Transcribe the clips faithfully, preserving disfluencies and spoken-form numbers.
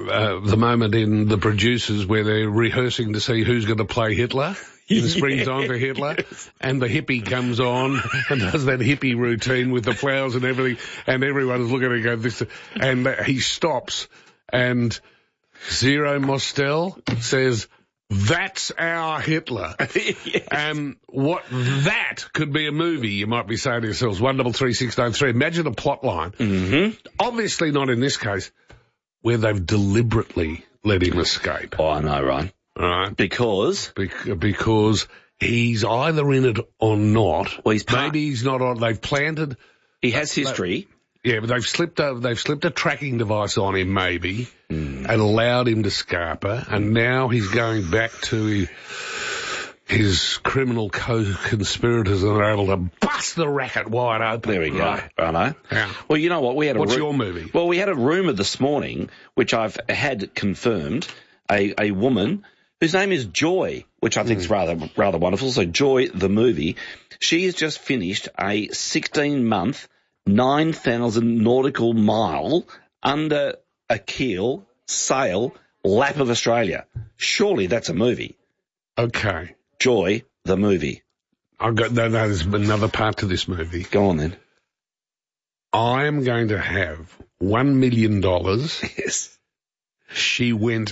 uh, the moment in The Producers where they're rehearsing to see who's going to play Hitler in Springtime yes. for Hitler, and the hippie comes on and does that hippie routine with the flowers and everything, and everyone's looking at him going, this, and uh, he stops, and Zero Mostel says, "That's our Hitler." yes. Um, what that could be a movie, you might be saying to yourselves, one double three six nine three. Imagine a plot line. Mm-hmm. Obviously not in this case, where they've deliberately let him escape. Oh, I know, Ryan. All right. Because? Be- because he's either in it or not. Well, he's part- Maybe he's not on. They've planted. He has history. Yeah, but they've slipped a, they've slipped a tracking device on him, maybe, mm. and allowed him to scarper, and now he's going back to his criminal co-conspirators and are able to bust the racket wide open. There we go. Right. Righto. Yeah. Well, you know what? We had a What's ru- your movie? Well, we had a rumour this morning, which I've had confirmed, a, a woman whose name is Joy, which I think is mm. rather rather wonderful. So Joy, the movie, she has just finished a sixteen-month, nine thousand nautical mile under a keel sail lap of Australia. Surely that's a movie. Okay. Joy, the movie. I've got, no, no, there's another part to this movie. Go on then. I am going to have one million dollars. Yes. She went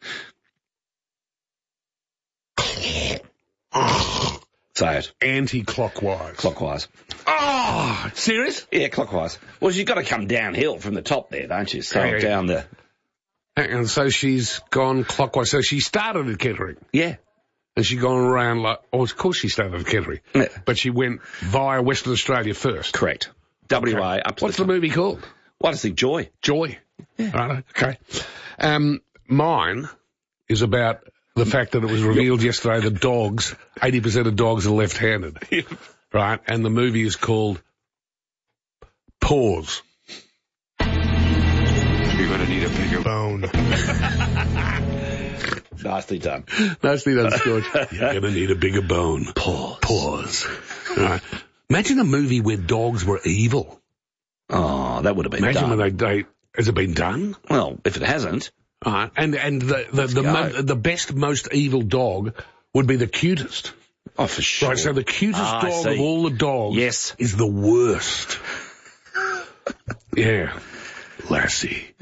Say it. Anti-clockwise. Clockwise. Oh, serious? Yeah, clockwise. Well, you've got to come downhill from the top there, don't you? So Yeah, yeah. down the... And so she's gone clockwise. So she started at Kettering. Yeah. And she's gone around like, oh, of course she started at Kettering. Yeah. But she went via Western Australia first. Correct. W A Okay. up to What's the, the movie called? Well, I just think Joy. Joy. Yeah. Right, okay. Um, mine is about the fact that it was revealed yesterday that dogs, eighty percent of dogs are left-handed. Right? And the movie is called Pause. You're going to need a bigger Bone. Nicely done. Nicely done, George. You're going to need a bigger bone. Pause. Pause. Right. Imagine a movie where dogs were evil. Oh, that would have been Imagine done. when they, they, has it been done? Well, if it hasn't. Uh, and and the the the, go. mo- the best, most evil dog would be the cutest. Oh, for sure. Right, so the cutest Ah, I dog see. of all the dogs Yes. is the worst. Yeah. Lassie.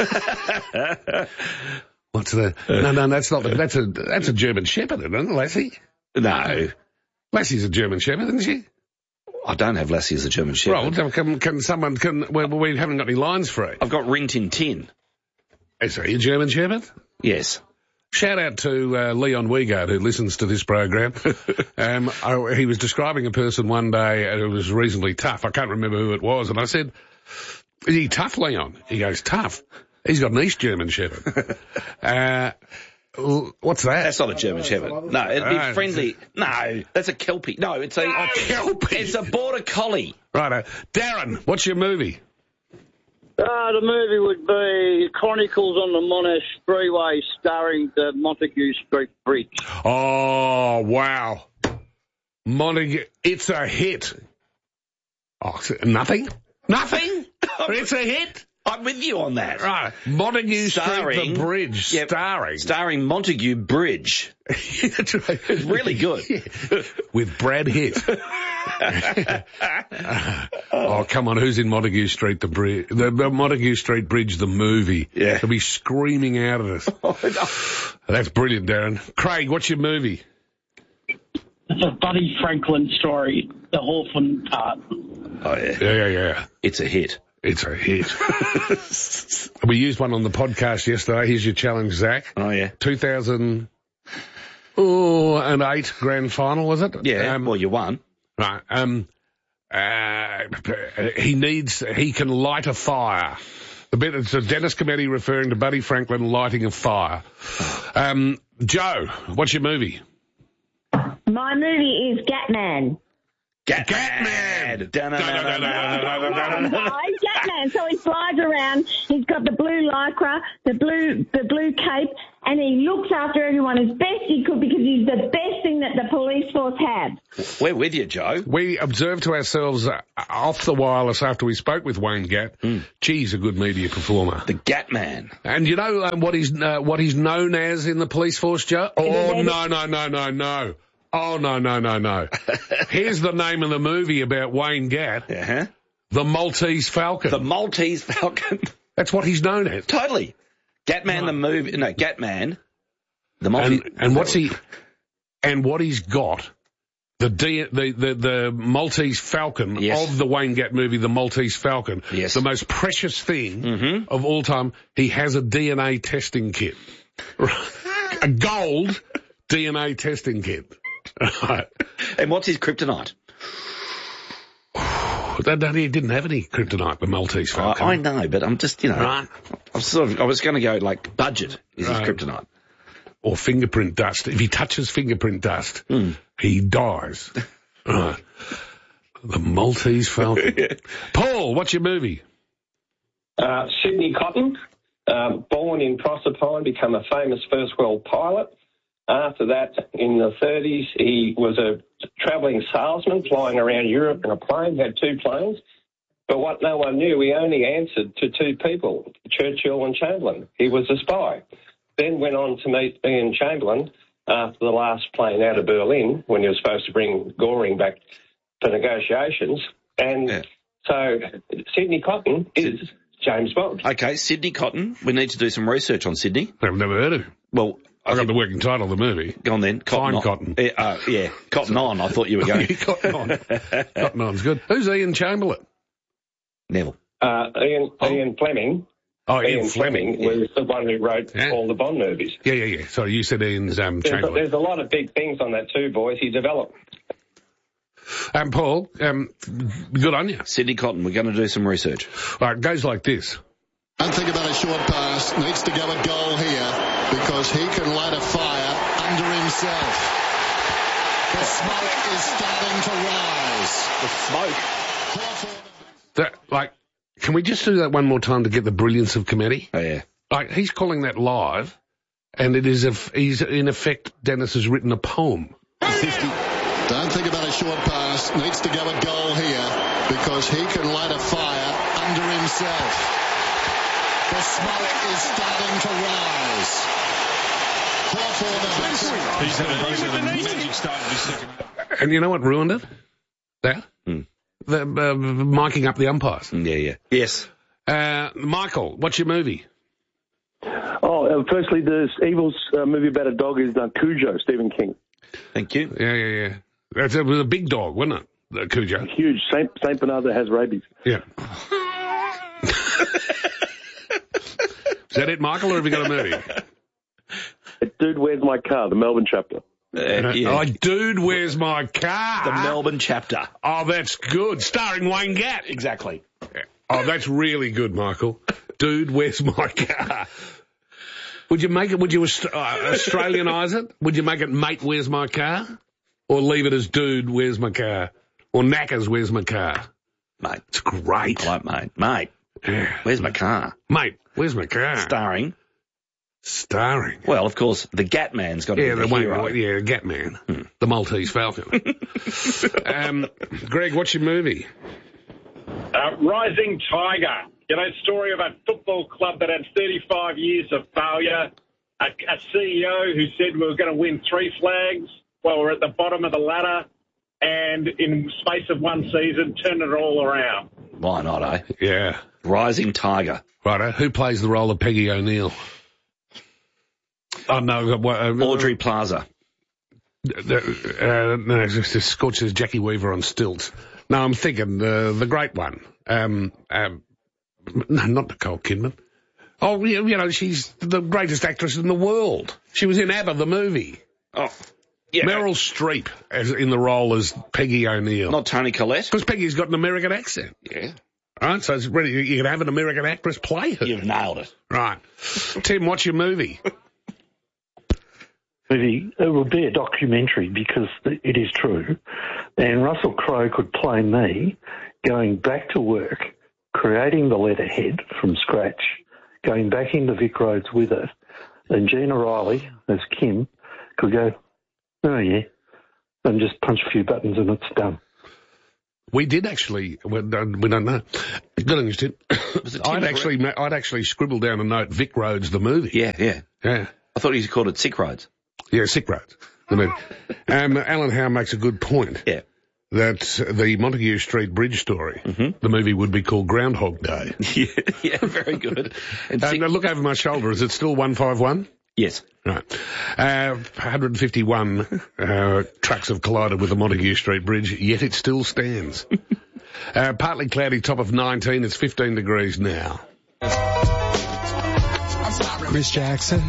What's the... No, no, that's not... The, that's a that's a German Shepherd, isn't it, Lassie? No. Lassie's a German Shepherd, isn't she? I don't have Lassie as a German Shepherd. Well, can, can someone... Can, well, we haven't got any lines for it. I've got Rin Tin Tin. Is he a German Shepherd? Yes. Shout out to uh, Leon Wiegard, who listens to this program. um, I, he was describing a person one day, and it was reasonably tough. I can't remember who it was, and I said, "Is he tough, Leon?" He goes, "Tough. He's got an East German Shepherd." uh, l- what's that? That's not a German Shepherd. No, it'd be Uh, friendly. No, that's a Kelpie. No, it's a... No, Kelpie. It's a Border Collie. Right, uh, Darren, what's your movie? Uh, the movie would be Chronicles on the Monash Freeway, starring the Montague Street Bridge. Oh, wow. Montague, it's a hit. Oh, nothing? Nothing? It's a hit? I'm with you on that. Right. Montague Starring- Street, The Bridge, Yep. starring. Starring Montague Bridge. That's right. It's really good. Yeah. With Brad Hitt. Oh, come on, who's in Montague Street, the bridge? The, the Montague Street Bridge, the movie. Yeah. They'll be screaming out at us. Oh, no. That's brilliant, Darren. Craig, what's your movie? It's a Buddy Franklin story, the Hawthorne part. Oh, yeah. Yeah, yeah, yeah. It's a hit. It's a hit. We used one on the podcast yesterday. Here's your challenge, Zach. Oh, yeah. two thousand eight grand final, was it? Yeah, Um, well, you won. Right. Um, uh, he needs, he can light a fire. The bit, it's a Dennis Cometti referring to Buddy Franklin lighting a fire. Um, Joe, what's your movie? My movie is Gatman. Gat- Gatman! Da-na-na-na-na-na-na-na-na-na-na. No, Gatman. So he flies around. He's got the blue lycra, the blue, the blue cape, and he looks after everyone as best he could because he's the best thing that the police force had. We're with you, Joe. We observed to ourselves uh, off the wireless after we spoke with Wayne Gatt, mm. geez, a good media performer. The Gatt Man. And you know um, what he's uh, what he's known as in the police force, Joe? Oh, no, no, no, no, no. Oh, no, no, no, no. Here's the name of the movie about Wayne Gatt. Uh-huh. The Maltese Falcon. The Maltese Falcon. That's what he's known as. Totally. Gatt Man, the movie. No, Gatt Man. The Maltese. And, and what's he... And what he's got... The, D, the the the Maltese Falcon yes. of the Wayne Gatt movie, The Maltese Falcon, yes. the most precious thing mm-hmm. of all time, he has a D N A testing kit. A gold D N A testing kit. Right. And what's his kryptonite? that, that, he didn't have any kryptonite, the Maltese Falcon. I, I know, but I'm just, you know, right. I'm sort of, I was going to go like budget is right. his kryptonite. Or fingerprint dust. If he touches fingerprint dust, mm. he dies. Right. The Maltese Falcon. Paul, what's your movie? Uh, Sidney Cotton, um, born in Proserpine, became a famous First World pilot. After that, in the thirties, he was a travelling salesman flying around Europe in a plane, had two planes. But what no one knew, he only answered to two people, Churchill and Chamberlain. He was a spy. Then went on to meet Ian Chamberlain after the last plane out of Berlin when he was supposed to bring Goring back for negotiations. And yeah. so Sidney Cotton is James Bond. Okay, Sidney Cotton. We need to do some research on Sidney. I've never heard of him. Well, I, I got the working title of the movie. Go on then. Cotton Fine on. Cotton. Uh, uh, yeah, Cotton On, I thought you were going. Cotton On. Cotton On's good. Who's Ian Chamberlain? Neville. Uh, Ian, oh. Ian Fleming. Oh, Ian, Ian Fleming, Fleming was the one who wrote yeah. all the Bond movies. Yeah, yeah, yeah. Sorry, you said Ian's um, there's, Chamberlain. a, there's a lot of big things on that too, boys. He developed. Um, Paul, um, good on you. Sidney Cotton, we're going to do some research. All right, it goes like this. Don't think about a short pass. Needs to go at goal here because he can light a fire under himself. The smoke is starting to rise. The smoke? That, like... Can we just do that one more time to get the brilliance of committee? Oh, yeah. Like, he's calling that live, and it is, a, he's, in effect, Dennis has written a poem. fifty. Don't think about a short pass. Needs to go at goal here because he can light a fire under himself. The smoke is starting to rise. He's had a, he's had a magic start in this second. And you know what ruined it? That? Hmm. The, uh, miking up the umpires. Yeah, yeah. Yes. Uh, Michael, what's your movie? Oh, uh, firstly, the Evil's uh, movie about a dog is uh, Cujo, Stephen King. Thank you. Yeah, yeah, yeah. That's, it was a big dog, wasn't it? The Cujo. Huge. Saint, Saint Bernard that has rabies. Yeah. Is that it, Michael, or have you got a movie? Dude, Where's My Car? The Melbourne chapter. Uh, yeah. Oh, Dude, Where's My Car? The Melbourne chapter. Oh, that's good. Starring Wayne Gatt. Exactly. Oh, that's really good, Michael. Dude, Where's My Car? Would you make it, would you uh, Australianise it? Would you make it Mate, Where's My Car? Or leave it as Dude, Where's My Car? Or Knackers, Where's My Car? Mate. It's great. Right, mate. Mate. Yeah. Where's my car? Mate, where's my car? Starring. Starring. Well, of course, the Gatt Man's got to yeah, be the, the hero. One, yeah, Gatt Man. Hmm. The Maltese Falcon. um, Greg, what's your movie? Uh, Rising Tiger. You know, story of a football club that had thirty-five years of failure. A, a C E O who said we were going to win three flags while we're at the bottom of the ladder. And in space of one season, turned it all around. Why not, eh? Yeah. Rising Tiger. Righto. Who plays the role of Peggy O'Neill? Oh, no. Uh, Audrey Plaza. Uh, uh, no, it's just Scorches Jackie Weaver on stilts. No, I'm thinking uh, the great one. Um, um, no, not Nicole Kidman. Oh, you know, she's the greatest actress in the world. She was in ABBA, the movie. Oh, yeah. Meryl Streep as in the role as Peggy O'Neill. Not Toni Collette? Because Peggy's got an American accent. Yeah. Right, so it's ready. You can have an American actress play her. You've nailed it. Right. Tim, what's your movie? Movie, it will be a documentary because it is true. And Russell Crowe could play me going back to work, creating the letterhead from scratch, going back into Vic Roads with it, And Gina Riley, as Kim, could go, oh yeah, and just punch a few buttons and it's done. We did actually, we don't, we don't know. Good on you, Tim. I'd actually, I'd actually scribbled down a note, Vic Roads, the movie. Yeah, yeah. Yeah. I thought he called it Sick Roads. Yeah, Sick Roads. I mean, um, Alan Howe makes a good point. Yeah. That the Montague Street Bridge story, mm-hmm. the movie would be called Groundhog Day. yeah, yeah, very good. And uh, sick- now look over my shoulder. Is it still one five one? Yes. Right. Uh, one hundred fifty-one uh, trucks have collided with the Montague Street Bridge, yet it still stands. uh, partly cloudy, top of nineteen. It's fifteen degrees now. Chris Jackson.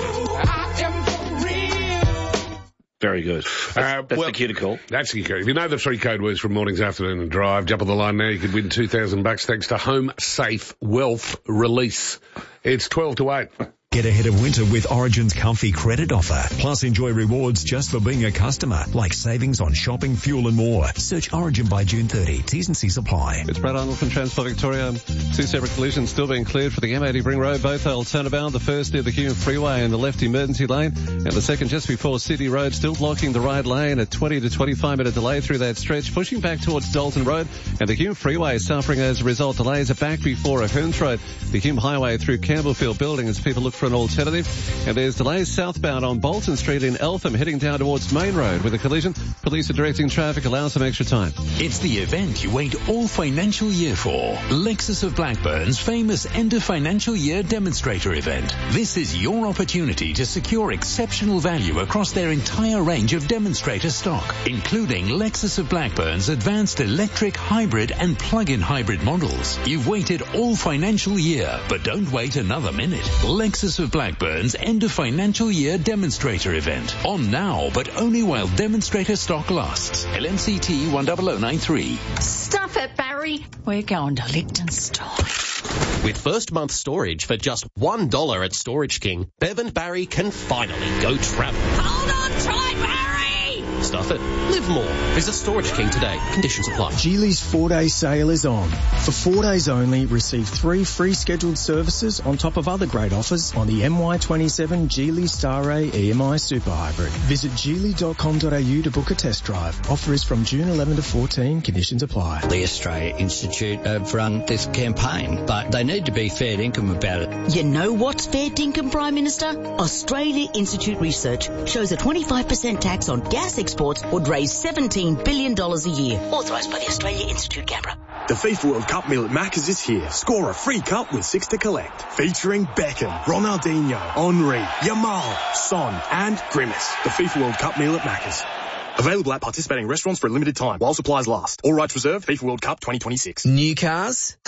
Very good. That's, Uh, that's well, the cue to call. That's the cue. If you know the three code words from Mornings, Afternoon and Drive, jump on the line now. You could win two thousand bucks thanks to Home Safe Wealth Release. It's twelve to eight. Get ahead of winter with Origin's comfy credit offer. Plus enjoy rewards just for being a customer, like savings on shopping, fuel and more. Search Origin by June thirtieth. T's and C's apply. It's Brad Arnold from Transport Victoria. Two separate collisions still being cleared for the M eighty Ring Road. Both are turnabout. The first near the Hume Freeway in the left emergency lane, and the second just before City Road, still blocking the right lane. A twenty to twenty-five minute delay through that stretch, pushing back towards Dalton Road. And the Hume Freeway is suffering as a result. Delays are back before Ahern's Road. The Hume Highway through Campbellfield Building as people look for an alternative. And there's delays southbound on Bolton Street in Eltham, heading down towards Main Road with a collision. Police are directing traffic. Allow some extra time. It's the event you wait all financial year for. Lexus of Blackburn's famous end of financial year demonstrator event. This is your opportunity to secure exceptional value across their entire range of demonstrator stock, including Lexus of Blackburn's advanced electric, hybrid and plug-in hybrid models. You've waited all financial year, but don't wait another minute. Lexus of Blackburn's end of financial year demonstrator event. On now, but only while demonstrator stock lasts. L M C T one zero zero nine three. Stuff it, Barry. We're going to Lichtenstein. With first month storage for just one dollar at Storage King, Bev and Barry can finally go travel. Hold on tight, Barry! Stuff it. Live more. Visit Storage King today. Conditions apply. Geely's four-day sale is on. For four days only, receive three free scheduled services on top of other great offers on the M Y twenty-seven Geely Star-Ray E M I Super Hybrid. Visit geely dot com dot a u to book a test drive. Offer is from June eleventh to fourteen. Conditions apply. The Australia Institute have run this campaign, but they need to be fair dinkum about it. You know what's fair dinkum, Prime Minister? Australia Institute research shows a twenty-five percent tax on gas exports would raise seventeen billion dollars a year. Authorised by the Australia Institute, Canberra. The FIFA World Cup meal at Macca's is here. Score a free cup with six to collect. Featuring Beckham, Ronaldinho, Henry, Yamal, Son and Grimace. The FIFA World Cup meal at Macca's. Available at participating restaurants for a limited time while supplies last. All rights reserved. FIFA World Cup twenty twenty-six. New cars,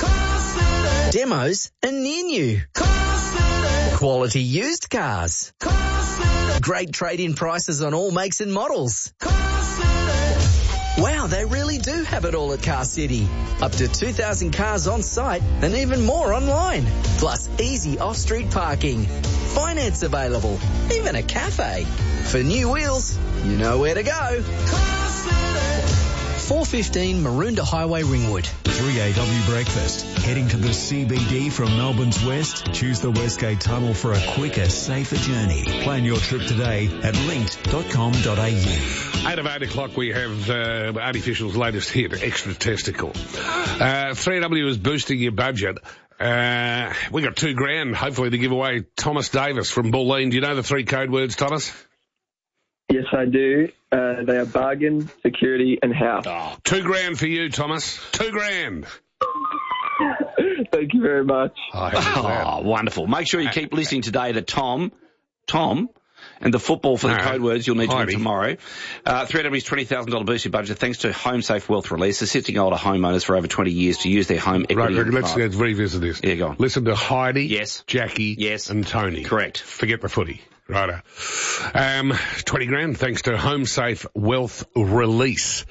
demos and near new. Quality used cars. Great trade-in prices on all makes and models. Wow, they really do have it all at Car City. Up to two thousand cars on site and even more online. Plus easy off-street parking. Finance available. Even a cafe. For new wheels, you know where to go. four fifteen Maroondah Highway, Ringwood. three A W breakfast. Heading to the C B D from Melbourne's west? Choose the Westgate Tunnel for a quicker, safer journey. Plan your trip today at linked dot com dot a u. Eight of eight o'clock, we have uh, Artificial's latest hit, Extra Testicle. Uh, three A W is boosting your budget. Uh, we got two grand, hopefully, to give away. Thomas Davis from Bulleen. Do you know the three code words, Thomas? Yes, I do. Uh, they are bargain, security, and house. Oh, two grand for you, Thomas. Two grand. Thank you very much. Oh, oh, wonderful. Make sure you keep listening today to Tom. Tom. And the football for the no, code words you'll need to win tomorrow. Uh, three A W's twenty thousand dollars boosted budget thanks to Home Safe Wealth Release, assisting older homeowners for over twenty years to use their home equity. Right, let's, let's revisit this. Yeah, go on. Listen to Heidi, yes, Jackie, yes, and Tony. Correct. Forget the footy. Righto. Um, twenty grand thanks to Home Safe Wealth Release.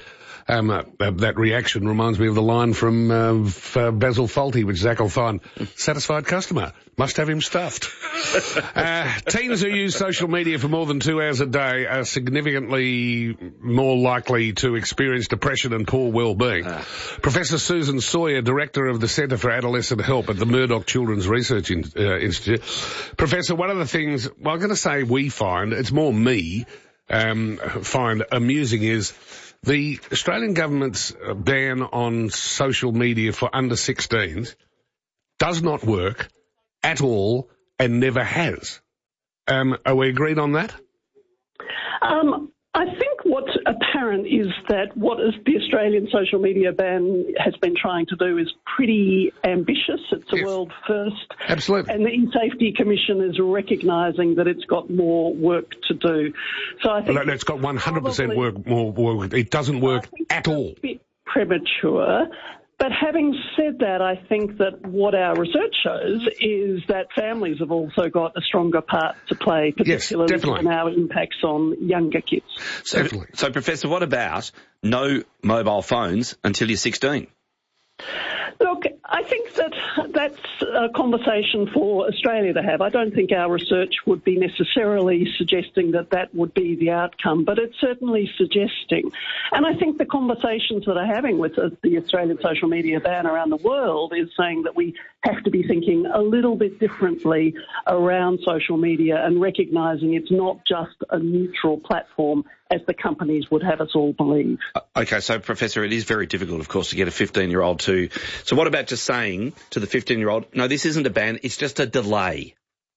Um, uh, that reaction reminds me of the line from uh, f- uh, Basil Fawlty, which Zach will find, satisfied customer, must have him stuffed. uh, teens who use social media for more than two hours a day are significantly more likely to experience depression and poor well-being. Uh. Professor Susan Sawyer, Director of the Centre for Adolescent Help at the Murdoch Children's Research in, uh, Institute. Professor, one of the things, well, I'm going to say we find, it's more me, um, find amusing is the Australian government's ban on social media for under sixteens does not work at all and never has. Um, are we agreed on that? Um, I think what's apparent is that what is the Australian social media ban has been trying to do is pretty ambitious. It's a yes. world first. Absolutely. And the E-Safety Commission is recognising that it's got more work to do. So I think well, it's got one hundred percent work, more work. It doesn't work at all. A bit premature. But having said that, I think that what our research shows is that families have also got a stronger part to play, particularly yes, in our impacts on younger kids. So, definitely. So, Professor, what about no mobile phones until you're sixteen? Look, I think that that's a conversation for Australia to have. I don't think our research would be necessarily suggesting that that would be the outcome, but it's certainly suggesting. And I think the conversations that are having with the Australian social media ban around the world is saying that we have to be thinking a little bit differently around social media and recognising it's not just a neutral platform as the companies would have us all believe. Okay, so, Professor, it is very difficult, of course, to get a fifteen-year-old to... So what about just saying to the fifteen-year-old, no, this isn't a ban, it's just a delay?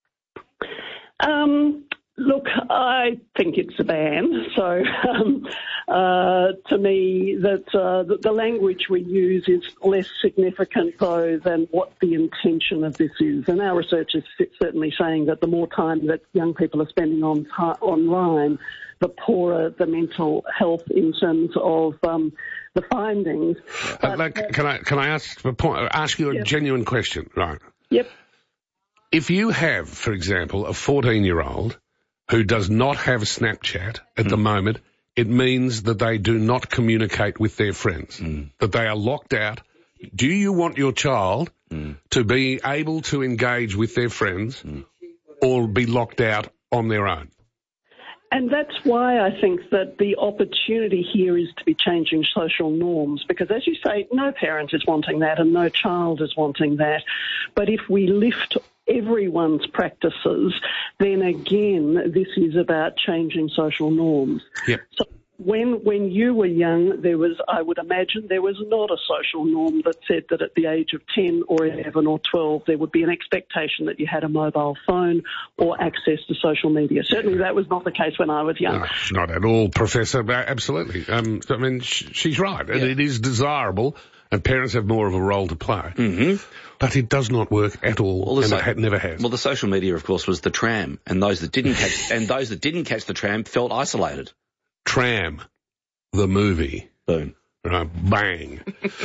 Um, look, I think it's a ban. So, um, uh, to me, that uh, the, the language we use is less significant, though, than what the intention of this is. And our research is certainly saying that the more time that young people are spending on online, the poorer the mental health in terms of um, the findings. Uh, like, can I can I ask ask you a yep. genuine question? Right. Yep. If you have, for example, a fourteen-year-old who does not have Snapchat at mm. the moment, it means that they do not communicate with their friends, mm. that they are locked out. Do you want your child mm. to be able to engage with their friends mm. or be locked out on their own? And that's why I think that the opportunity here is to be changing social norms, because, as you say, no parent is wanting that and no child is wanting that. But if we lift everyone's practices, then again, this is about changing social norms. Yep. So when when you were young, there was, I would imagine, there was not a social norm that said that at the age of ten or eleven or twelve, there would be an expectation that you had a mobile phone or access to social media. Certainly that was not the case when I was young. No, not at all, Professor. Absolutely. Um, I mean, sh- she's right. Yeah. It is desirable, and parents have more of a role to play. Mm-hmm. But it does not work at all, well, and so- it never has. Well, the social media, of course, was the tram, and those that didn't catch and those that didn't catch the tram felt isolated. Tram, the movie. Boom. Right, bang.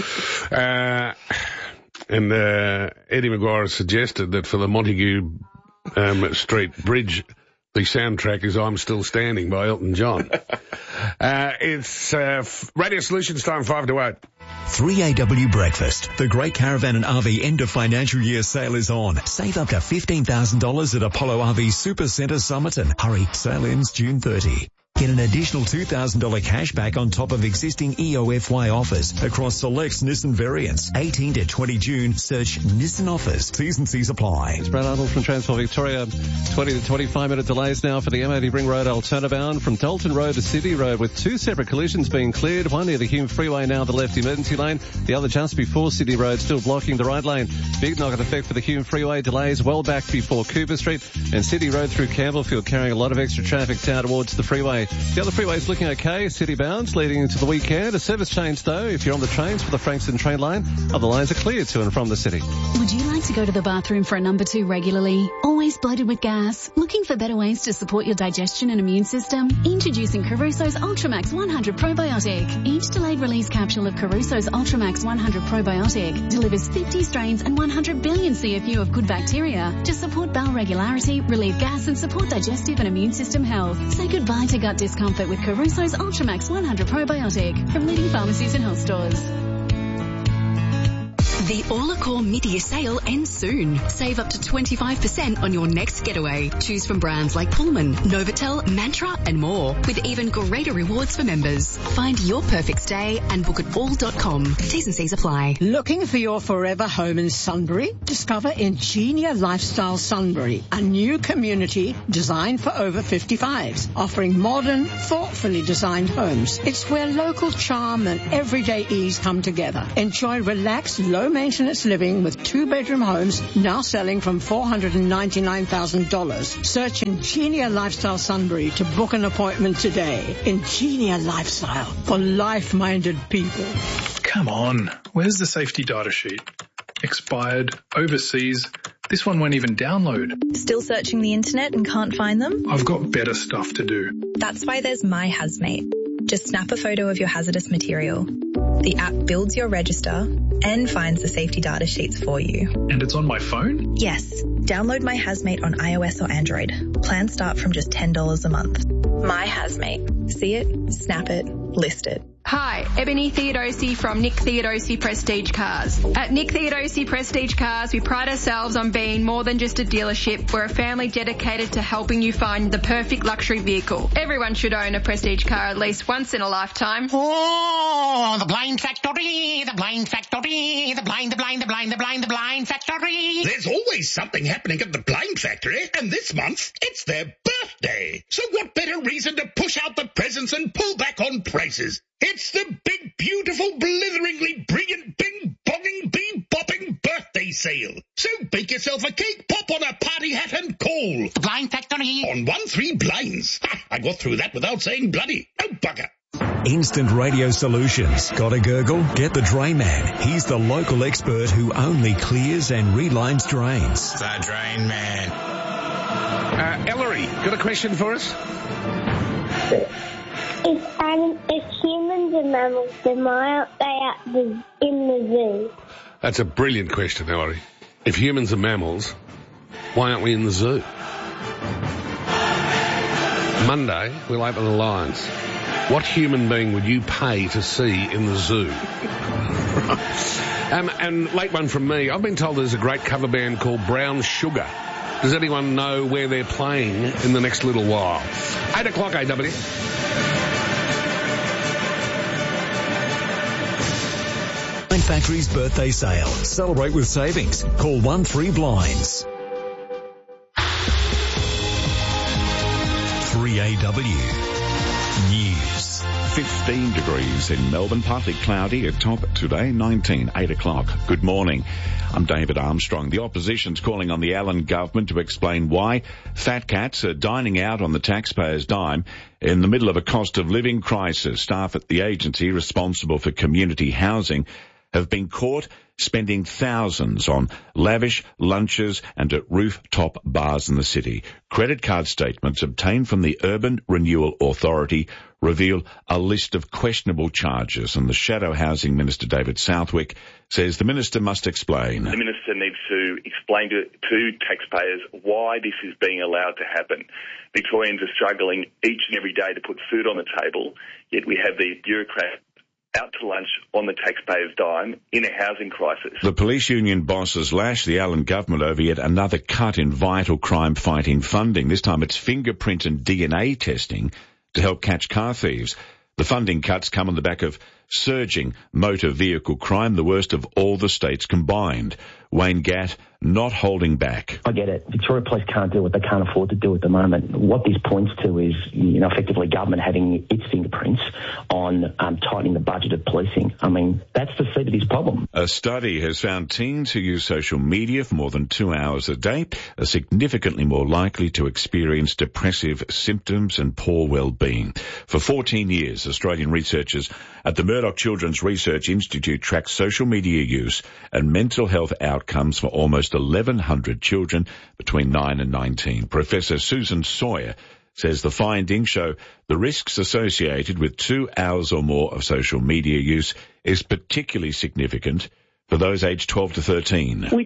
uh, and uh, Eddie Maguire has suggested that for the Montague um, Street Bridge, the soundtrack is I'm Still Standing by Elton John. uh, it's uh, Radio Solutions time, five to eight. three A W Breakfast. The Great Caravan and R V end of financial year sale is on. Save up to fifteen thousand dollars at Apollo R V Super Centre Somerton. Hurry, sale ends June thirtieth. Get an additional two thousand dollars cash back on top of existing E O F Y offers across select Nissan variants. eighteen to twenty June, search Nissan offers. T's and C's apply. It's Brad Arnold from Transport Victoria. twenty to twenty-five minute delays now for the M eighty Ring Road Alternabound from Dalton Road to City Road, with two separate collisions being cleared. One near the Hume Freeway, now the left emergency lane. The other just before City Road, still blocking the right lane. Big knock-on effect for the Hume Freeway. Delays well back before Cooper Street, and City Road through Campbellfield carrying a lot of extra traffic down towards the freeway. The other freeway's looking okay, city bounds leading into the weekend. A service change though if you're on the trains for the Frankston train line. Other lines are clear to and from the city. Would you like to go to the bathroom for a number two regularly? Always bloated with gas? Looking for better ways to support your digestion and immune system? Introducing Caruso's Ultramax one hundred Probiotic. Each delayed release capsule of Caruso's Ultramax one hundred Probiotic delivers fifty strains and one hundred billion C F U of good bacteria to support bowel regularity, relieve gas and support digestive and immune system health. Say goodbye to gut out discomfort with Caruso's Ultramax one hundred Probiotic from leading pharmacies and health stores. The All-Accor mid-year sale ends soon. Save up to twenty-five percent on your next getaway. Choose from brands like Pullman, Novotel, Mantra and more, with even greater rewards for members. Find your perfect stay and book at all dot com. T's and C's apply. Looking for your forever home in Sunbury? Discover Ingenia Lifestyle Sunbury, a new community designed for over fifty-fives, offering modern, thoughtfully designed homes. It's where local charm and everyday ease come together. Enjoy relaxed, low maintenance living with two-bedroom homes now selling from four hundred ninety-nine thousand dollars. Search Ingenia Lifestyle Sunbury to book an appointment today. Ingenia Lifestyle for life-minded people. Come on, where's the safety data sheet? Expired, overseas. This one won't even download. Still searching the internet and can't find them? I've got better stuff to do. That's why there's My Hazmate. Just snap a photo of your hazardous material. The app builds your register and finds the safety data sheets for you. And it's on my phone? Yes. Download My Hazmate on iOS or Android. Plans start from just ten dollars a month. My Hazmate. See it, snap it, list it. Hi, Ebony Theodosi from Nick Theodosi Prestige Cars. At Nick Theodosi Prestige Cars, we pride ourselves on being more than just a dealership. We're a family dedicated to helping you find the perfect luxury vehicle. Everyone should own a Prestige car at least once in a lifetime. Oh, the blind factory, the blind factory, the blind, the blind, the blind, the blind, the blind factory. There's always something happening at the blind factory, and this month it's their birthday. So what better reason to push out the presents and pull back on prices? It's the big, beautiful, blitheringly brilliant, bing-bonging, bee-bopping birthday sale. So bake yourself a cake, pop on a party hat and call. The Blind Factory. On one three blinds. Ha, I got through that without saying bloody. Oh, bugger. Instant Radio Solutions. Got a gurgle? Get the Drain Man. He's the local expert who only clears and relines drains. The Drain Man. Uh, Ellery, got a question for us? If, um, if humans are mammals, then why aren't they at the, in the zoo? That's a brilliant question, Ellery. If humans are mammals, why aren't we in the zoo? Monday, we'll open the lines. What human being would you pay to see in the zoo? Right. Um, and late one from me. I've been told there's a great cover band called Brown Sugar. Does anyone know where they're playing in the next little while? Eight o'clock, A W. Factory's birthday sale. Celebrate with savings. Call one three blinds. three A W News. fifteen degrees in Melbourne, partly cloudy at top today, nineteen, eight o'clock. Good morning. I'm David Armstrong. The opposition's calling on the Allen government to explain why fat cats are dining out on the taxpayers' dime in the middle of a cost of living crisis. Staff at the agency responsible for community housing have been caught spending thousands on lavish lunches and at rooftop bars in the city. Credit card statements obtained from the Urban Renewal Authority reveal a list of questionable charges, and the Shadow Housing Minister, David Southwick, says the minister must explain. The minister needs to explain to, to taxpayers why this is being allowed to happen. Victorians are struggling each and every day to put food on the table, yet we have these bureaucrats out to lunch on the taxpayer's dime in a housing crisis. The police union bosses lash the Allen government over yet another cut in vital crime-fighting funding. This time it's fingerprint and D N A testing to help catch car thieves. The funding cuts come on the back of surging motor vehicle crime, the worst of all the states combined. Wayne Gatt not holding back. I get it. Victoria Police can't do what they can't afford to do at the moment. What this points to is, you know, effectively government having its fingerprints on um, tightening the budget of policing. I mean, that's the seed of this problem. A study has found teens who use social media for more than two hours a day are significantly more likely to experience depressive symptoms and poor well-being. For fourteen years, Australian researchers at the Murdoch Children's Research Institute tracked social media use and mental health outcomes for almost eleven hundred children between nine and nineteen. Professor Susan Sawyer says the findings show the risks associated with two hours or more of social media use is particularly significant for those aged twelve to thirteen. Which is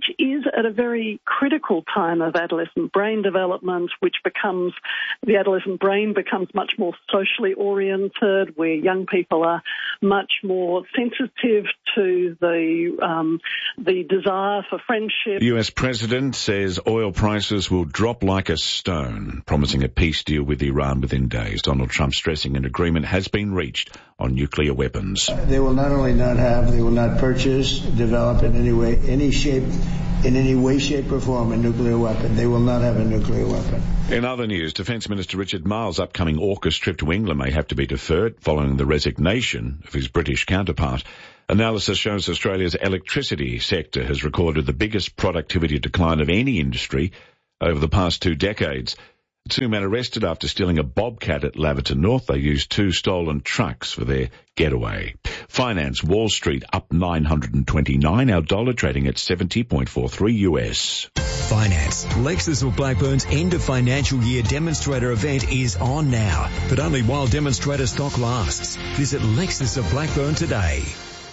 at a very critical time of adolescent brain development, which becomes, the adolescent brain becomes much more socially oriented, where young people are much more sensitive to the um, the desire for friendship. The U S President says oil prices will drop like a stone, promising a peace deal with Iran within days. Donald Trump stressing an agreement has been reached on nuclear weapons. They will not only not have, they will not purchase, develop in any way, any shape, in any way, shape or form a nuclear weapon. They will not have a nuclear weapon. In other news, Defence Minister Richard Marles' upcoming AUKUS trip to England may have to be deferred following the resignation of his British counterpart. Analysis shows Australia's electricity sector has recorded the biggest productivity decline of any industry over the past two decades. Two men arrested after stealing a bobcat at Laverton North. They used two stolen trucks for their getaway. Finance, Wall Street up nine hundred twenty-nine. Our dollar trading at seventy point four three U S. Finance. Lexus of Blackburn's end of financial year demonstrator event is on now, but only while demonstrator stock lasts. Visit Lexus of Blackburn today.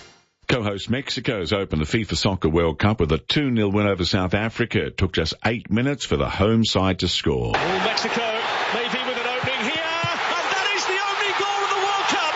Co-host Mexico's opened the FIFA Soccer World Cup with a two nil win over South Africa. It took just eight minutes for the home side to score. Oh, Mexico maybe with an opening here, and that is the only goal of the World Cup,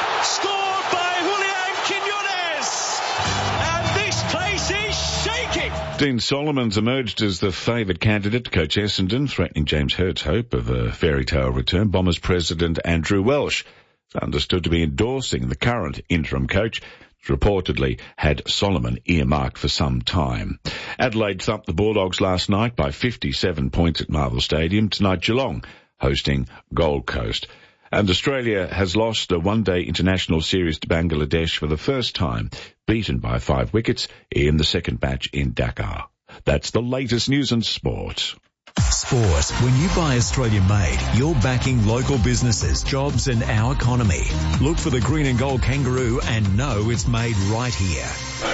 scored by Julian Quinones, and this place is shaking. Dean Solomon's emerged as the favoured candidate to coach Essendon, threatening James Hurd's hope of a fairy tale return. Bombers president Andrew Welsh is understood to be endorsing the current interim coach, reportedly had Solomon earmarked for some time. Adelaide thumped the Bulldogs last night by fifty-seven points at Marvel Stadium. Tonight Geelong hosting Gold Coast. And Australia has lost a one-day international series to Bangladesh for the first time, beaten by five wickets in the second match in Dakar. That's the latest news and sport. Sport. When you buy Australian made, you're backing local businesses, jobs and our economy. Look for the green and gold kangaroo and know it's made right here.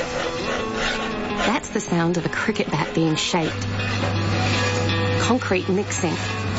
That's the sound of a cricket bat being shaped. Concrete mixing.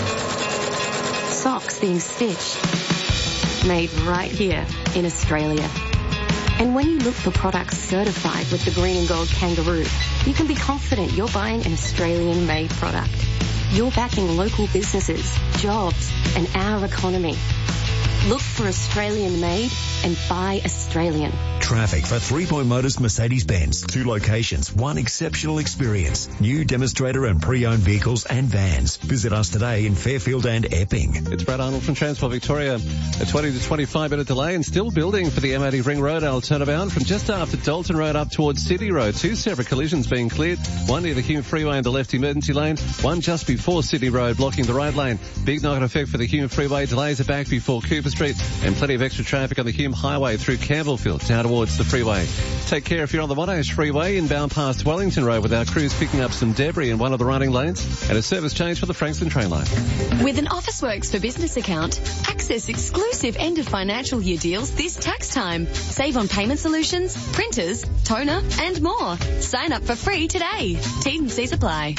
Socks being stitched. Made right here in Australia. And when you look for products certified with the green and gold kangaroo, you can be confident you're buying an Australian-made product. You're backing local businesses, jobs, and our economy. Look for Australian-made and buy Australian. Traffic for Three Point Motors Mercedes-Benz. Two locations, one exceptional experience. New demonstrator and pre-owned vehicles and vans. Visit us today in Fairfield and Epping. It's Brad Arnold from Transport Victoria. A twenty to twenty-five minute delay and still building for the M eighty Ring Road L turnabout from just after Dalton Road up towards City Road. Two separate collisions being cleared. One near the Hume Freeway and the left emergency lane. One just before City Road blocking the right lane. Big knock-on effect for the Hume Freeway. Delays are back before Cooper Street and plenty of extra traffic on the Hume Highway through Campbellfield down towards the freeway. Take care if you're on the Monash Freeway inbound past Wellington Road with our crews picking up some debris in one of the running lanes and a service change for the Frankston train line. With an Officeworks for Business account, access exclusive end of financial year deals this tax time. Save on payment solutions, printers, toner and more. Sign up for free today. T's and C's apply.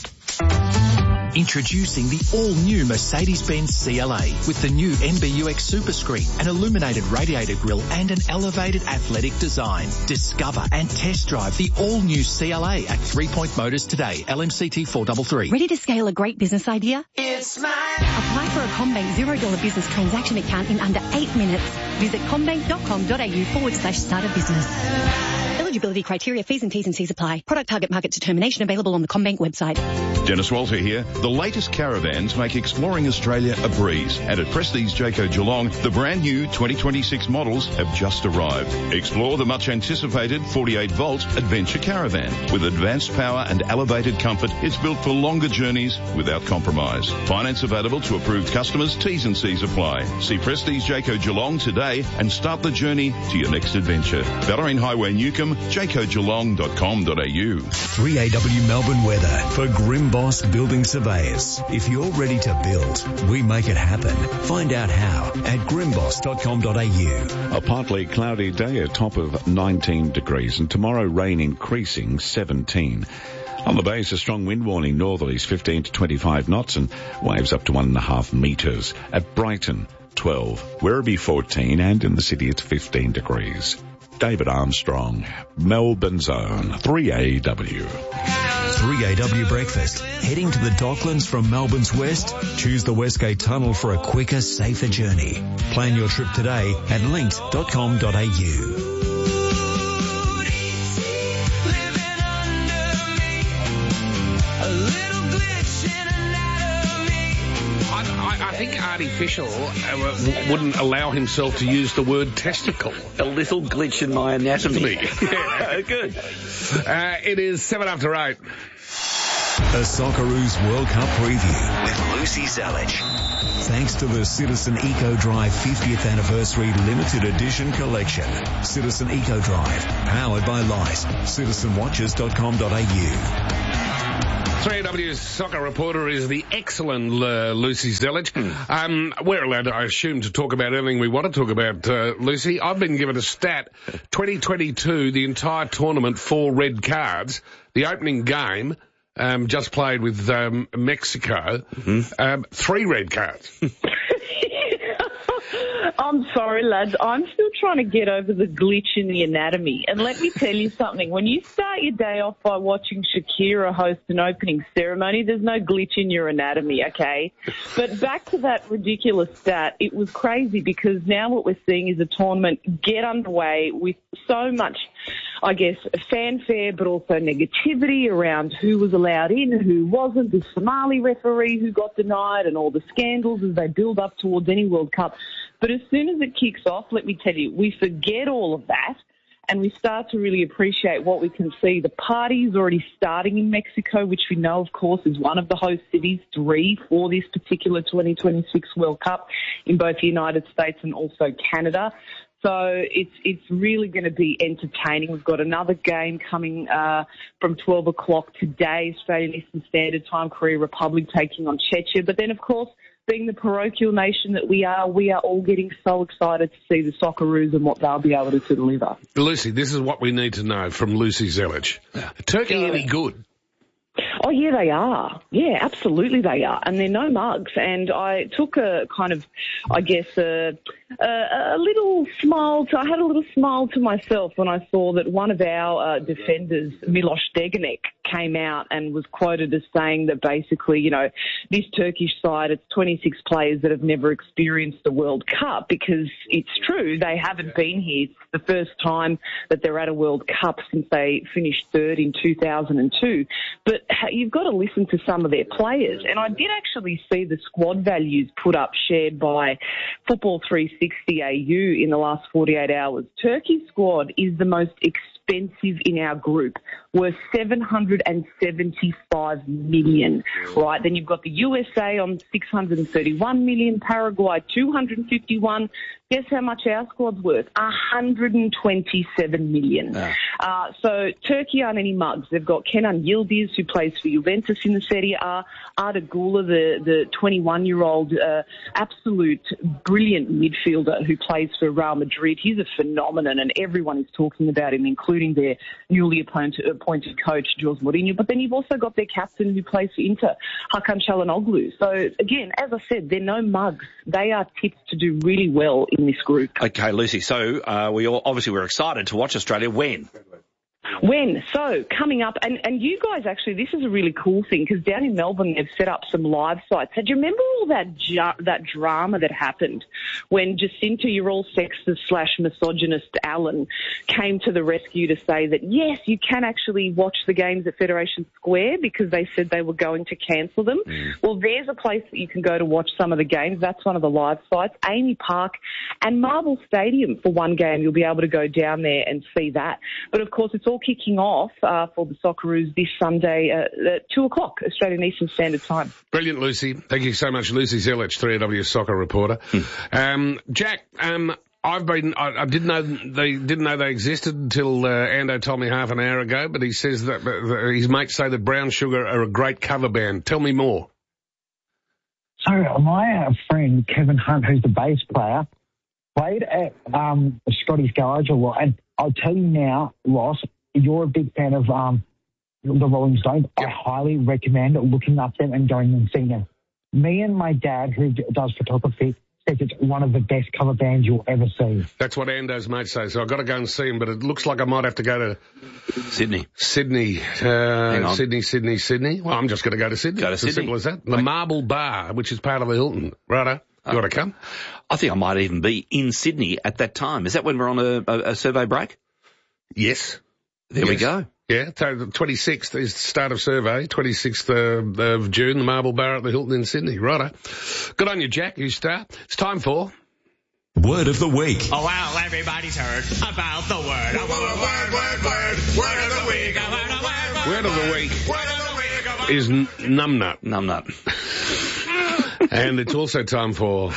Introducing the all-new Mercedes-Benz C L A with the new M B U X Superscreen, an illuminated radiator grille and an elevated athletic design. Discover and test drive the all-new C L A at Three Point Motors today. L M C T four three three. Ready to scale a great business idea? It's mine. Apply for a CommBank zero dollar business transaction account in under eight minutes. Visit commbank.com.au forward slash start a business. Eligibility criteria, fees and T's and C's apply. Product target market determination available on the CommBank website. Dennis Walter here. The latest caravans make exploring Australia a breeze. And at Prestige Jayco Geelong, the brand new twenty twenty-six models have just arrived. Explore the much anticipated forty-eight volt Adventure Caravan. With advanced power and elevated comfort, it's built for longer journeys without compromise. Finance available to approved customers. T's and C's apply. See Prestige Jayco Geelong today and start the journey to your next adventure. Ballerine Highway Newcomb, jayco geelong dot com dot a u. three A W Melbourne weather for Grimboss Building Surveyors. If you're ready to build, we make it happen. Find out how at grimboss dot com dot a u. A partly cloudy day, a top of nineteen degrees, and tomorrow rain increasing seventeen. On the base, a strong wind warning, northerlies fifteen to twenty-five knots and waves up to one and a half metres. At Brighton, twelve, Werribee fourteen, and in the city it's fifteen degrees. David Armstrong, Melbourne Zone, three A W. three A W Breakfast. Heading to the Docklands from Melbourne's west? Choose the Westgate Tunnel for a quicker, safer journey. Plan your trip today at linkt dot com dot a u. I think Artie Fisher uh, wouldn't allow himself to use the word testicle. A little glitch in my anatomy. Yeah. Good. Uh, it is seven after eight. A Socceroos World Cup preview with Lucy Zelich. Thanks to the Citizen Eco Drive fiftieth Anniversary Limited Edition Collection. Citizen Eco Drive, powered by Light. citizen watches dot com dot a u. three A W's soccer reporter is the excellent uh, Lucy Zelich. Um, we're allowed, to, I assume, to talk about anything we want to talk about, uh, Lucy. I've been given a stat. twenty twenty-two, the entire tournament, four red cards. The opening game, um, just played with um, Mexico, mm-hmm. um, three red cards. I'm sorry, lads. I'm still trying to get over the glitch in the anatomy. And let me tell you something. When you start your day off by watching Shakira host an opening ceremony, there's no glitch in your anatomy, okay? But back to that ridiculous stat, it was crazy because now what we're seeing is a tournament get underway with so much, I guess, fanfare, but also negativity around who was allowed in, who wasn't, the Somali referee who got denied, and all the scandals as they build up towards any World Cup. But as soon as it kicks off, let me tell you, we forget all of that and we start to really appreciate what we can see. The party's already starting in Mexico, which we know, of course, is one of the host cities, three for this particular twenty twenty-six World Cup in both the United States and also Canada. So it's it's really going to be entertaining. We've got another game coming uh, from twelve o'clock today, Australian Eastern Standard Time, Korea Republic taking on Czechia. But then, of course, being the parochial nation that we are, we are all getting so excited to see the Socceroos and what they'll be able to deliver. Lucy, this is what we need to know from Lucy Zelich. Turkey yeah. any good? Oh, yeah, they are. Yeah, absolutely they are. And they're no mugs. And I took a kind of, I guess, a, a, a little smile. To, I had a little smile to myself when I saw that one of our uh, defenders, Milos Degenek, came out and was quoted as saying that basically, you know, this Turkish side, it's twenty-six players that have never experienced the World Cup, because it's true, they haven't been here. It's the first time that they're at a World Cup since they finished third in two thousand two. But you've got to listen to some of their players. And I did actually see the squad values put up, shared by Football three sixty A U in the last forty-eight hours. Turkey's squad is the most expensive in our group, worth seven hundred seventy-five million, right? Then you've got the U S A on six hundred thirty-one million, Paraguay two hundred fifty-one. Guess how much our squad's worth? one hundred twenty-seven million. Yeah. Uh, so Turkey aren't any mugs. They've got Kenan Yildiz, who plays for Juventus in the Serie A, Arda Güler, the, the twenty-one-year-old uh, absolute brilliant midfielder who plays for Real Madrid. He's a phenomenon, and everyone is talking about him, including their newly appointed, appointed coach, Jose Mourinho. But then you've also got their captain who plays for Inter, Hakan Çalhanoğlu. So, again, as I said, they're no mugs. They are tipped to do really well in this group. Okay, Lucy, so uh, we all, obviously we're excited to watch Australia. When? When? So, coming up, and, and you guys actually, this is a really cool thing, because down in Melbourne they've set up some live sites. So, do you remember all that ju- that drama that happened when Jacinta, your all sexist slash misogynist Alan, came to the rescue to say that, yes, you can actually watch the games at Federation Square because they said they were going to cancel them? Mm. Well, there's a place that you can go to watch some of the games. That's one of the live sites. Amy Park and Marvel Stadium for one game. You'll be able to go down there and see that. But, of course, it's all kicking off uh, for the Socceroos this Sunday uh, at two o'clock, Australian Eastern Standard Time. Brilliant, Lucy. Thank you so much, Lucy Zelich, three A W soccer reporter. Mm. Um, Jack, um, I've been, I, I didn't know they didn't know they existed until uh, Ando told me half an hour ago, but he says that, that his mates say that Brown Sugar are a great cover band. Tell me more. So my uh, friend Kevin Hunt, who's the bass player, played at um, Scotty's Garage a lot, and I'll tell you now, Ross, you're a big fan of um, the Rolling Stones. Yep. I highly recommend looking up them and going and seeing them. Me and my dad, who does photography, says it's one of the best cover bands you'll ever see. That's what Ando's mate says, so I've got to go and see him, but it looks like I might have to go to Sydney. Sydney. Uh, Sydney, Sydney, Sydney. Well, I'm just going to go to Sydney. Go to it's Sydney. as simple as that. The Marble Bar, which is part of the Hilton. Righto. You want to come? I think I might even be in Sydney at that time. Is that when we're on a, a, a survey break? Yes. There yes. we go. Yeah, so the twenty-sixth is the start of survey, twenty-sixth of, of June, the Marble Bar at the Hilton in Sydney. Righto. Good on you, Jack. You start. It's time for... Word of the week. Oh, well, everybody's heard about the word. Oh, word, word, word, word, word of the week. Oh, word, word, Word of the week word of the week. Oh, is n- numbnut. Numbnut. And it's also time for...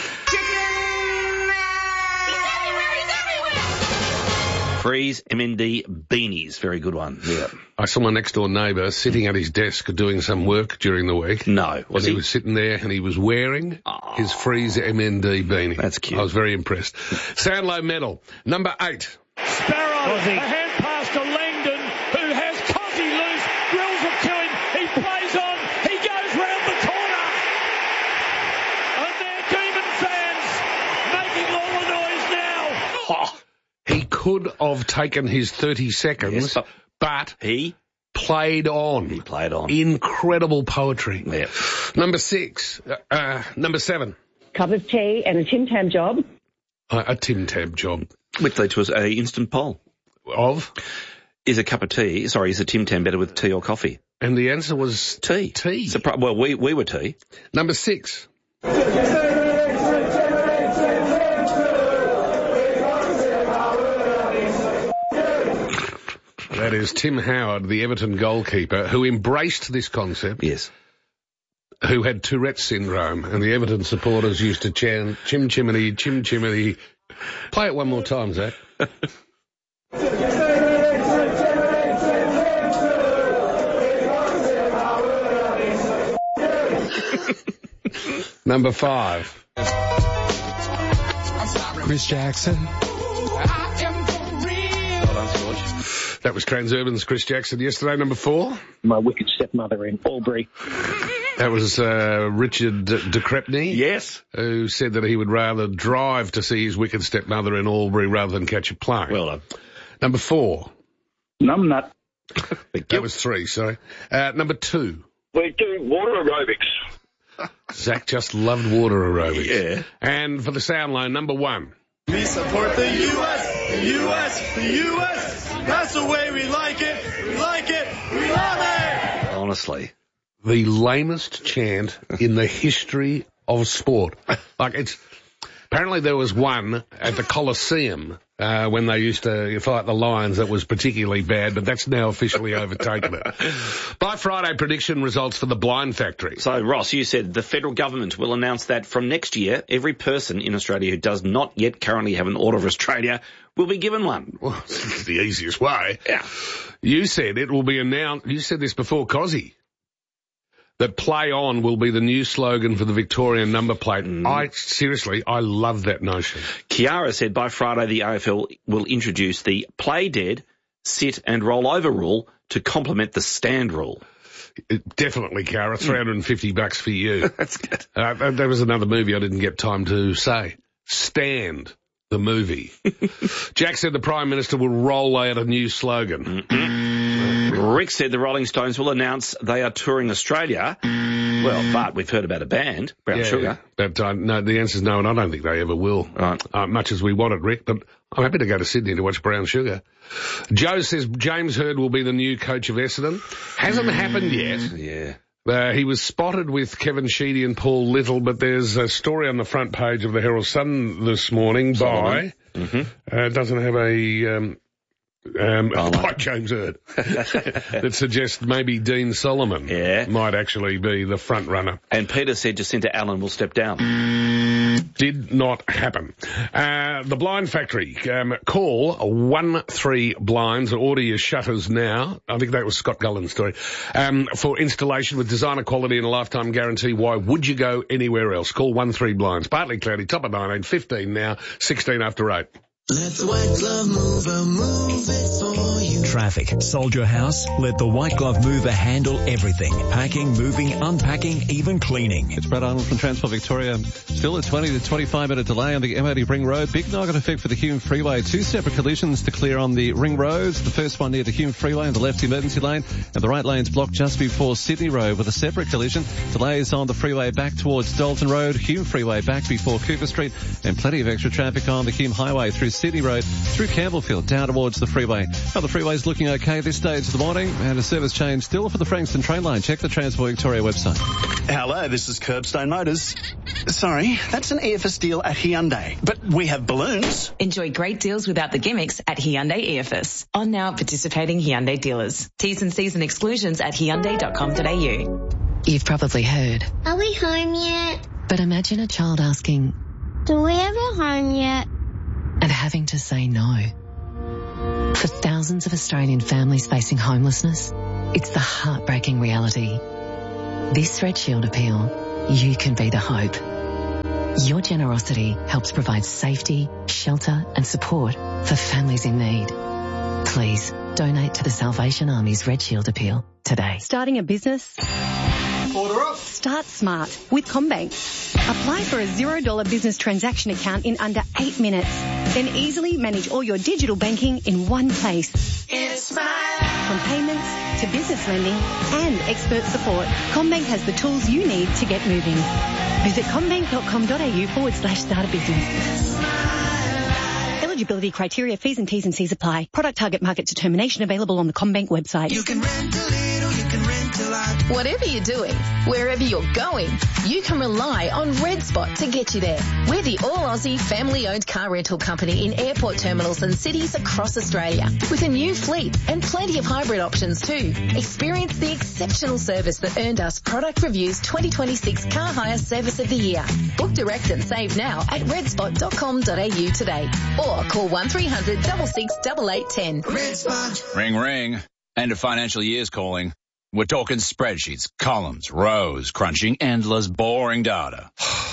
Freeze M N D beanies. Very good one. Yeah. I saw my next door neighbour sitting at his desk doing some work during the week. No. Was and he? he was sitting there and he was wearing oh, his Freeze M N D beanie. That's cute. I was very impressed. Soundlow medal. Number eight. Sparrow, a hand pass to Langdon, who has Cozzy loose. Grills it to him. He plays on. He goes round the corner. And they're Demon fans making all the noise now. Oh, he could have taken his thirty seconds, yes, but, but he played on. He played on. Incredible poetry. Yeah. Number six. Uh, uh, number seven. Cup of tea and a Tim Tam job. Uh, a Tim Tam job. Which led to us a instant poll. Of? Is a cup of tea, sorry, is a Tim Tam better with tea or coffee? And the answer was... Tea. Tea. Surpri- well, we, we were tea. Number six. That is Tim Howard, the Everton goalkeeper, who embraced this concept. Yes. Who had Tourette's syndrome, and the Everton supporters used to chant, chim chimney, chim chimney. Play it one more time, Zach. Number five. Chris Jackson. That was Transurban's Chris Jackson yesterday. Number four. My wicked stepmother in Albury. That was uh, Richard de Crepney. Yes. Who said that he would rather drive to see his wicked stepmother in Albury rather than catch a plane. Well done. Number four. Numbnut. That was three, sorry. Uh, number two. We do water aerobics. Zach just loved water aerobics. Yeah. And for the sound line, number one. We support the U S, the U S, the U S. That's the way we like it. We like it. We love it. Honestly. The lamest chant in the history of sport. Like, it's... Apparently there was one at the Colosseum uh, when they used to fight the Lions that was particularly bad, but that's now officially overtaken it. By Friday, prediction results for the Blind Factory. So, Ross, you said the federal government will announce that from next year, every person in Australia who does not yet currently have an Order of Australia will be given one. Well, it's the easiest way. Yeah. You said it will be announced, you said this before, Cozzy, that play on will be the new slogan for the Victorian number plate. Mm. I, seriously, I love that notion. Kiara said by Friday the A F L will introduce the play dead, sit and roll over rule to complement the stand rule. It, definitely, Kiara. three hundred fifty bucks for you. That's good. Uh, that, that was another movie I didn't get time to say. Stand. The movie. Jack said the Prime Minister will roll out a new slogan. Mm-mm. Rick said the Rolling Stones will announce they are touring Australia. Well, but we've heard about a band, Brown yeah, Sugar. But uh, no, the answer's no, and I don't think they ever will. Right. Uh, much as we want it, Rick, but I'm happy to go to Sydney to watch Brown Sugar. Joe says James Hird will be the new coach of Essendon. Hasn't mm. happened yet. Yeah. Uh, he was spotted with Kevin Sheedy and Paul Little, but there's a story on the front page of the Herald Sun this morning Solomon. by, mm-hmm. uh, it doesn't have a, um, um, oh, by James Hird, that suggests maybe Dean Solomon yeah. might actually be the front runner. And Peter said Jacinta Allen will step down. Did not happen. Uh, the Blind Factory. Um, call one three blinds, order your shutters now. I think that was Scott Gullen's story. Um, for installation with designer quality and a lifetime guarantee. Why would you go anywhere else? Call one three blinds. Partly cloudy, top of nineteen, fifteen now, sixteen after eight. Let the white glove mover move it for you. traffic. Sold your house? Let the White Glove Mover handle everything. Packing, moving, unpacking, even cleaning. It's Brad Arnold from Transport Victoria. Still a twenty to twenty-five minute delay on the M eighty Ring Road. Big knock-on effect for the Hume Freeway. Two separate collisions to clear on the Ring Roads. The first one near the Hume Freeway in the left emergency lane, and the right lane's blocked just before Sydney Road with a separate collision. Delays on the freeway back towards Dalton Road, Hume Freeway back before Cooper Street, and plenty of extra traffic on the Hume Highway through Sydney Road, through Campbellfield, down towards the freeway. Well, the freeway's looking okay this stage of the morning, and a service change still for the Frankston train line. Check the Transport Victoria website. Hello, this is Curbstone Motors. Sorry, that's an E F S deal at Hyundai, but we have balloons. Enjoy great deals without the gimmicks at Hyundai E F S. On now at participating Hyundai dealers. T's and C's and exclusions at hyundai dot com dot a u. You've probably heard, Are we home yet? but imagine a child asking, Do we have a home yet? and having to say no. For thousands of Australian families facing homelessness, it's the heartbreaking reality. This Red Shield appeal, you can be the hope. Your generosity helps provide safety, shelter and support for families in need. Please donate to the Salvation Army's Red Shield appeal today. Starting a business? Order up. Start smart with CommBank. Apply for a zero dollar business transaction account in under eight minutes. Then easily manage all your digital banking in one place. It's smile. From payments to business lending and expert support, CommBank has the tools you need to get moving. Visit commbank dot com dot a u forward slash start a business. Eligibility criteria, fees and T's and C's apply. Product target market determination available on the CommBank website. You can rent a little, you can rent a lot. Whatever you're doing, wherever you're going, you can rely on Red Spot to get you there. We're the all-Aussie family-owned car rental company in airport terminals and cities across Australia, with a new fleet and plenty of hybrid options too. Experience the exceptional service that earned us Product Review's twenty twenty-six Car Hire Service of the Year. Book direct and save now at red spot dot com dot a u today, or call one three hundred, six six, eight eight one zero. Red Spot. Ring, ring. End of financial year's calling. We're talking spreadsheets, columns, rows, crunching endless, boring data.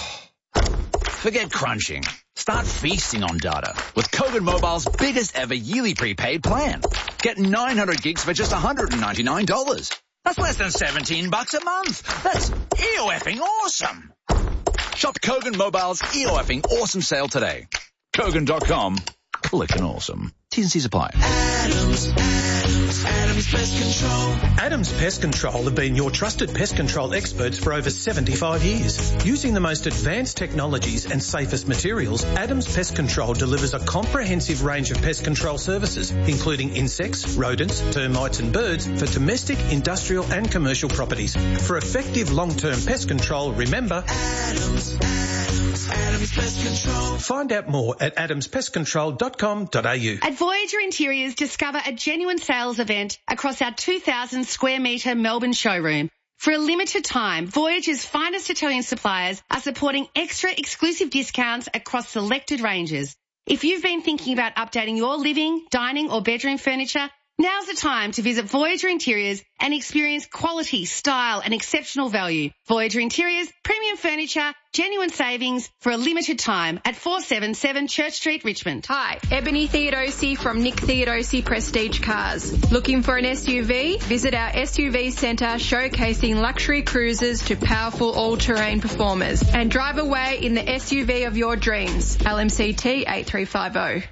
Forget crunching. Start feasting on data with Kogan Mobile's biggest ever yearly prepaid plan. Get nine hundred gigs for just one hundred ninety-nine dollars. That's less than seventeen bucks a month. That's E-O-effing awesome. Shop Kogan Mobile's E-O-effing awesome sale today. Kogan dot com. Clickin' awesome. T's and C's apply. Adams, Adams, Adams Pest Control. Adams Pest Control have been your trusted pest control experts for over seventy-five years. Using the most advanced technologies and safest materials, Adams Pest Control delivers a comprehensive range of pest control services, including insects, rodents, termites and birds for domestic, industrial and commercial properties. For effective long-term pest control, remember Adams, Adams, Adams Pest Control. Find out more at adams pest control dot com dot a u. At Voyager Interiors, discover a genuine sales event across our two thousand square metre Melbourne showroom. For a limited time, Voyager's finest Italian suppliers are supporting extra exclusive discounts across selected ranges. If you've been thinking about updating your living, dining or bedroom furniture, now's the time to visit Voyager Interiors and experience quality, style and exceptional value. Voyager Interiors, premium furniture, genuine savings for a limited time at four seventy-seven Church Street, Richmond. Hi, Ebony Theodosi from Nick Theodosi Prestige Cars. Looking for an S U V? Visit our S U V centre showcasing luxury cruisers to powerful all-terrain performers and drive away in the S U V of your dreams. L M C T eight three five zero.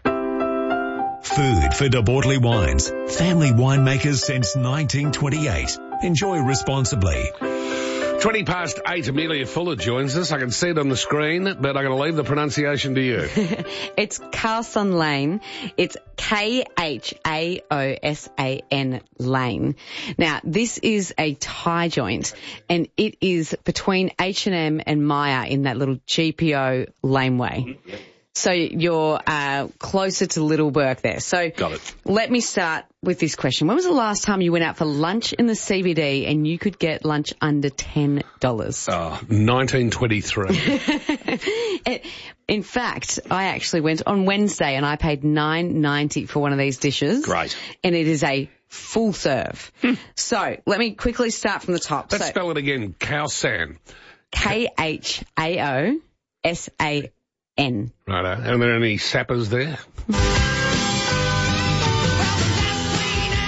Food for De Bortley Wines. Family winemakers since nineteen twenty-eight. Enjoy responsibly. twenty past eight, Amelia Fuller joins us. I can see it on the screen, but I'm going to leave the pronunciation to you. It's Carlson Lane. It's K H A O S A N Lane. Now, this is a tie joint, and it is between H and M and Myer in that little G P O laneway. Mm-hmm. So you're uh, closer to Little Burke there. So Got it. Let me start with this question. When was the last time you went out for lunch in the C B D and you could get lunch under ten dollars? Oh, nineteen twenty-three. In fact, I actually went on Wednesday and I paid nine ninety for one of these dishes. Great. And it is a full serve. So let me quickly start from the top. Let's so, spell it again. Khao-san. K H A O S A N. Righto. Are there any sappers there?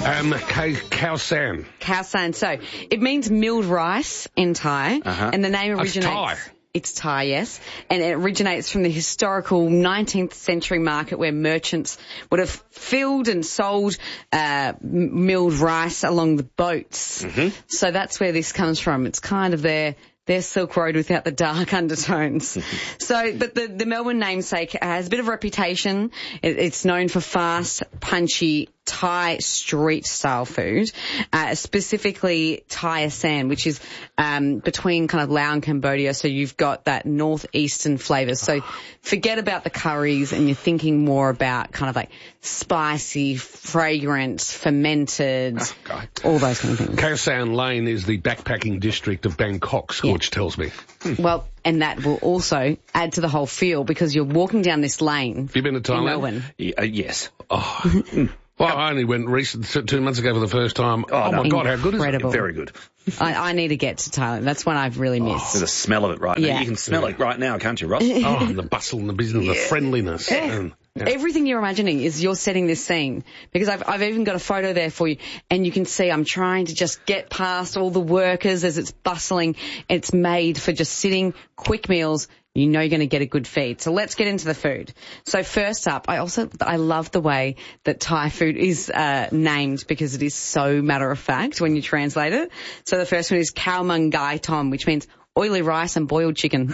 Um, Khao San. Khao San. So it means milled rice in Thai, Uh-huh. and the name Oh, it's originates. Thai. It's Thai, yes, and it originates from the historical nineteenth century market where merchants would have filled and sold uh, m- milled rice along the boats. Mm-hmm. So that's where this comes from. It's kind of their their Silk Road without the dark undertones. So, but the, the Melbourne namesake has a bit of reputation. It, it's known for fast, punchy Thai street style food, uh, specifically Thai Assam, which is um, between kind of Laos and Cambodia. So you've got that northeastern flavour. So forget about the curries and you're thinking more about kind of like spicy, fragrant, fermented, Oh, all those kind of things. Khao San Lane is the backpacking district of Bangkok, Scorch tells me. Well, and that will also add to the whole feel because you're walking down this lane. Have you been to Thailand? In Melbourne. Yeah, uh, yes. Oh. Well, I only went recent, two months ago for the first time. Oh, oh no. my God, how good is Incredible. it? Very good. I, I need to get to Thailand. That's one I've really missed. There's a smell of it right Yeah. now. You can smell it right now, can't you, Ross? Oh, and the bustle and the business, the friendliness. And, yeah. Everything you're imagining is you're setting this scene because I've, I've even got a photo there for you and you can see I'm trying to just get past all the workers as it's bustling. It's made for just sitting, quick meals. You know you're going to get a good feed. So let's get into the food. So first up, I also, I love the way that Thai food is uh, named because it is so matter of fact when you translate it. So the first one is Khao Mang Gai Tom, which means oily rice and boiled chicken.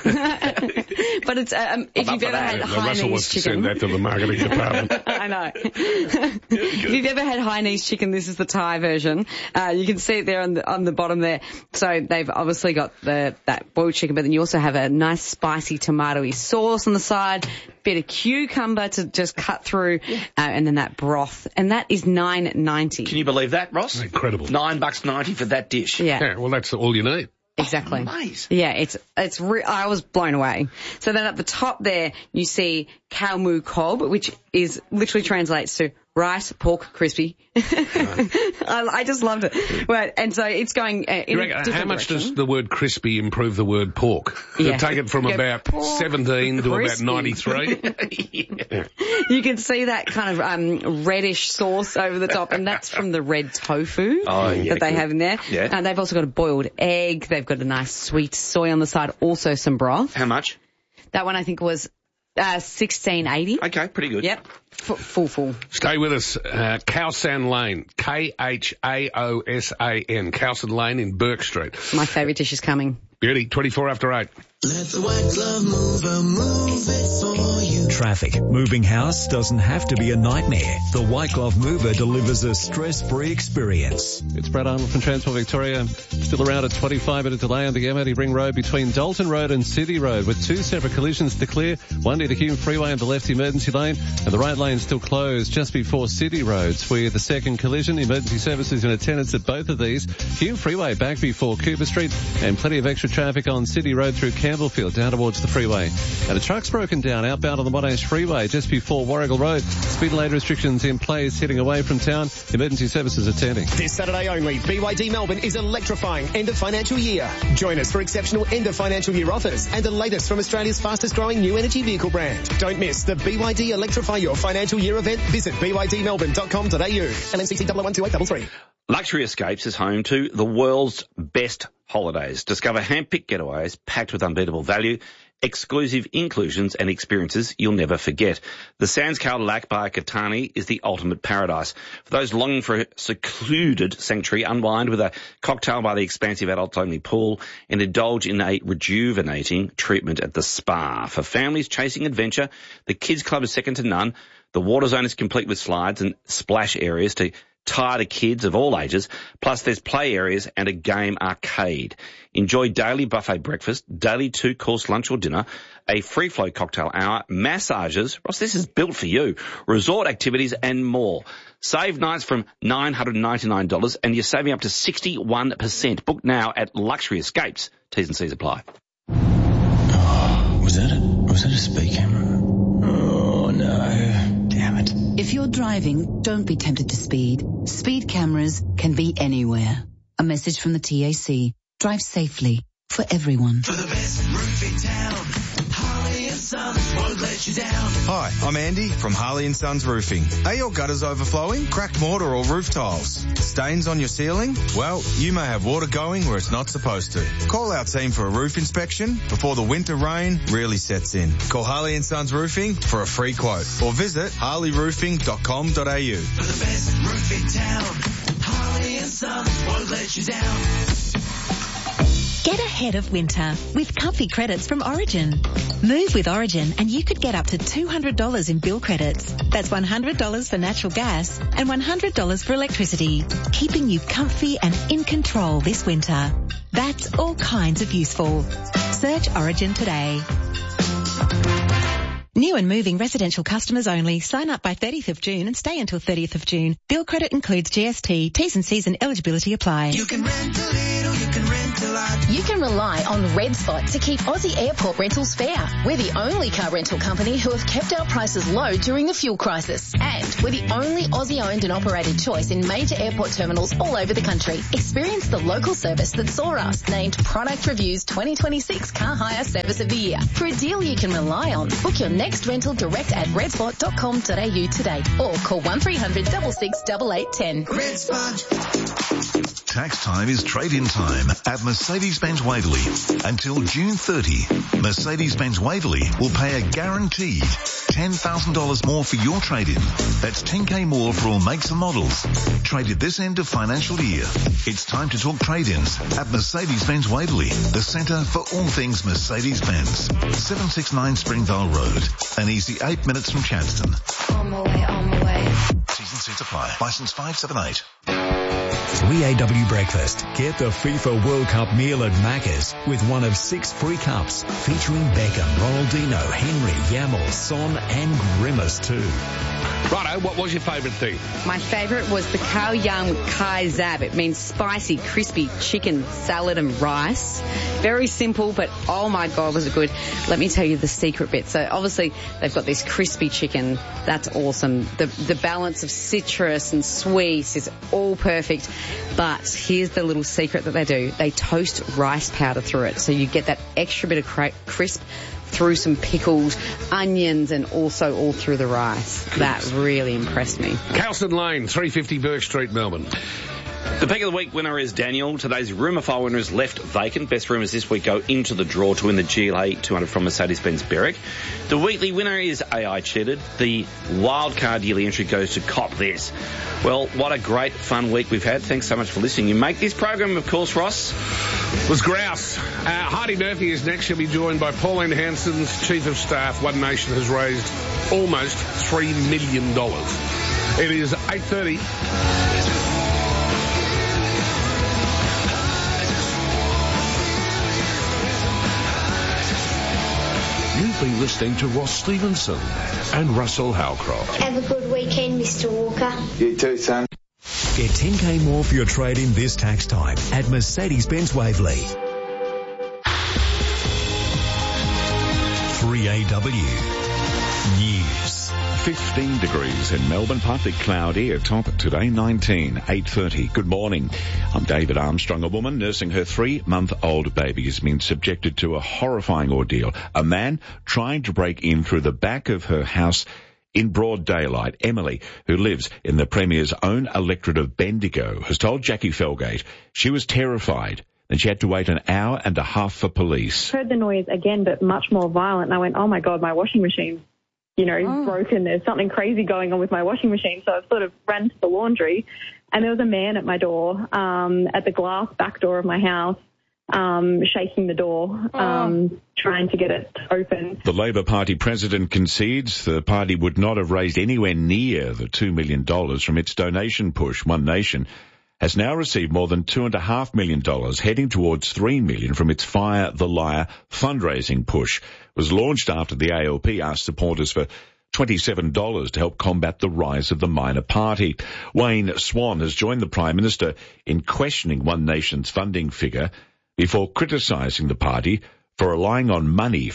But it's, um, if you've ever had Yeah, Russell Hainanese wants to chicken. send that to the marketing department. I know. If you've ever had Hainanese chicken, this is the Thai version. Uh, you can see it there on the, on the bottom there. So they've obviously got the, that boiled chicken, but then you also have a nice spicy tomatoey sauce on the side, bit of cucumber to just cut through, uh, and then that broth. And that is nine ninety. Can you believe that, Ross? Incredible. Nine bucks ninety for that dish. Yeah. Yeah, well, that's all you need. Exactly. Oh, nice. Yeah, it's, it's, re- I was blown away. So then at the top there, you see Khao Mu Cob, which is, literally translates to rice, pork, crispy. I, I just loved it. Well, and so it's going uh, in You a reckon, different how much direction. does the word crispy improve the word pork? Yeah. Take it from Go about pork seventeen to crispy. about ninety-three. Yeah. You can see that kind of um, reddish sauce over the top, and that's from the red tofu Oh, yeah, that they good. have in there. Yeah. And they've also got a boiled egg. They've got a nice sweet soy on the side, also some broth. How much? That one I think was uh, sixteen eighty. Okay, pretty good. Yep, F- full full. Stay with us. Uh, Khao San Lane. K H A O S A N. Khao San Lane in Burke Street. My favourite dish is coming. Beauty, twenty-four after eight. Let the white glove mover move it for you. Traffic. Moving house doesn't have to be a nightmare. The White Glove Mover delivers a stress-free experience. It's Brad Arnold from Transport Victoria. Still around a twenty-five minute delay on the M eighty Ring Road between Dalton Road and City Road with two separate collisions to clear. One near the Hume Freeway and the left emergency lane, and the right lane still closed just before City Roads. Where the second collision, emergency services in attendance at both of these. Hume Freeway back before Cooper Street, and plenty of extra traffic on City Road through Campbellfield down towards the freeway. And a truck's broken down outbound on the Monash Freeway just before Warrigal Road. Speed and lane restrictions in place heading away from town. Emergency services attending. This Saturday only, B Y D Melbourne is electrifying end of financial year. Join us for exceptional end of financial year offers and the latest from Australia's fastest growing new energy vehicle brand. Don't miss the B Y D Electrify Your Financial Year event. Visit b y d melbourne dot com dot a u. L M C T one one two eight three three. Luxury Escapes is home to the world's best holidays. Discover hand-picked getaways packed with unbeatable value, exclusive inclusions and experiences you'll never forget. The Sands Khao by Katani is the ultimate paradise. For those longing for a secluded sanctuary, unwind with a cocktail by the expansive adults-only pool and indulge in a rejuvenating treatment at the spa. For families chasing adventure, the Kids Club is second to none. The water zone is complete with slides and splash areas to tire to kids of all ages, plus there's play areas and a game arcade. Enjoy daily buffet breakfast, daily two-course lunch or dinner, a free-flow cocktail hour, massages, Ross, this is built for you, resort activities and more. Save nights from nine hundred ninety-nine dollars and you're saving up to sixty-one percent. Book now at Luxury Escapes. T's and C's apply. Oh, was that a, was that a speed camera? Oh, no. Damn it. If you're driving, don't be tempted to speed. Speed cameras can be anywhere. A message from the T A C. Drive safely. for everyone. For the best roof in town, Harley and Sons won't let you down. Hi, I'm Andy from Harley and Sons Roofing. Are your gutters overflowing? Cracked mortar or roof tiles? Stains on your ceiling? Well, you may have water going where it's not supposed to. Call our team for a roof inspection before the winter rain really sets in. Call Harley and Sons Roofing for a free quote or visit harley roofing dot com dot a u. For the best roof in town, Harley and Sons won't let you down. Get ahead of winter with comfy credits from Origin. Move with Origin and you could get up to two hundred dollars in bill credits. That's one hundred dollars for natural gas and one hundred dollars for electricity, keeping you comfy and in control this winter. That's all kinds of useful. Search Origin today. New and moving residential customers only. Sign up by thirtieth of June and stay until thirtieth of June. Bill credit includes G S T. T's and C's and eligibility apply. You can rent a little, you can rent a lot. You can rely on Red Spot to keep Aussie airport rentals fair. We're the only car rental company who have kept our prices low during the fuel crisis. And we're the only Aussie-owned and operated choice in major airport terminals all over the country. Experience the local service that saw us named Product Review's twenty twenty-six Car Hire Service of the Year. For a deal you can rely on, book your next rental direct at red spot dot com dot a u today or call one three hundred six six eight eight one zero. Red Spot. Tax time is trade-in time at Mercedes-Benz Waverley. Until June thirtieth, Mercedes-Benz Waverley will pay a guaranteed ten thousand dollars more for your trade-in. That's ten thousand more for all makes and models. Traded this end of financial year. It's time to talk trade-ins at Mercedes-Benz Waverley, the centre for all things Mercedes-Benz. seven sixty-nine Springvale Road. An easy eight minutes from Chadstone. On my way, on my way. T's and C's apply. Licence five seven eight. three A W Breakfast. Get the FIFA World Cup meal at Macca's with one of six free cups featuring Beckham, Ronaldinho, Henry, Yamal, Son and Grimace too. Righto, what was your favourite thing? My favourite was the Khao Yam with Kai Zab. It means spicy, crispy chicken, salad and rice. Very simple, but oh my God, was it good. Let me tell you the secret bit. So obviously they've got this crispy chicken. That's awesome. The, the balance of citrus and sweet is all perfect. But here's the little secret that they do. They toast rice powder through it. So you get that extra bit of cra- crisp through some pickled onions and also all through the rice. Good. That really impressed me. Calston Lane, three fifty Burke Street, Melbourne. The Pick of the Week winner is Daniel. Today's rumour file winner is left vacant. Best rumours this week go into the draw to win the G L A two hundred from Mercedes-Benz Berwick. The weekly winner is A I Cheated. The wildcard yearly entry goes to Cop This. Well, what a great, fun week we've had. Thanks so much for listening. You make this program, of course, Ross. Was Grouse. Uh, Heidi Murphy is next. She'll be joined by Pauline Hanson's Chief of Staff. One Nation has raised almost three million dollars. It is eight thirty. You've been listening to Ross Stevenson and Russell Howcroft. Have a good weekend, Mister Walker. You too, son. Get ten thousand more for your trade-in this tax time at Mercedes-Benz Waverley. three A W News. fifteen degrees in Melbourne, partly cloudy, a top today nineteen, eight thirty. Good morning. I'm David Armstrong. A woman nursing her three-month-old baby has been subjected to a horrifying ordeal. A man trying to break in through the back of her house in broad daylight. Emily, who lives in the Premier's own electorate of Bendigo, has told Jackie Felgate she was terrified and she had to wait an hour and a half for police. Heard the noise again, but much more violent, and I went, oh my God, my washing machine, you know, oh. broken. There's something crazy going on with my washing machine. So I sort of ran to the laundry, and there was a man at my door, um, at the glass back door of my house, um, shaking the door, um, oh. trying to get it open. The Labor Party president concedes the party would not have raised anywhere near the two million dollars from its donation push. One Nation has now received more than two point five million dollars, heading towards three million dollars from its Fire the Liar fundraising push. It was launched after the A L P asked supporters for twenty-seven dollars to help combat the rise of the minor party. Wayne Swan has joined the Prime Minister in questioning One Nation's funding figure before criticising the party for relying on money from